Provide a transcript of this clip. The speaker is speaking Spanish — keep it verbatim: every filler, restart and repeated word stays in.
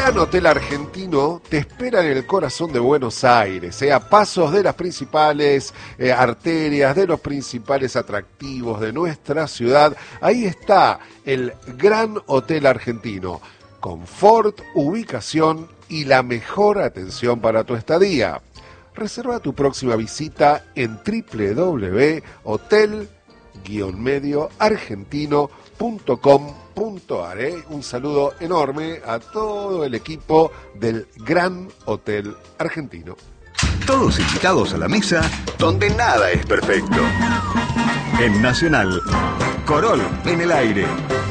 Gran Hotel Argentino te espera en el corazón de Buenos Aires, eh, a pasos de las principales eh, arterias, de los principales atractivos de nuestra ciudad. Ahí está el Gran Hotel Argentino. Confort, ubicación y la mejor atención para tu estadía. Reserva tu próxima visita en w w w punto hotel guion medio argentino punto com punto a r. Un saludo enorme a todo el equipo del Gran Hotel Argentino. Todos invitados a la mesa donde nada es perfecto. En Nacional, Corol en el aire.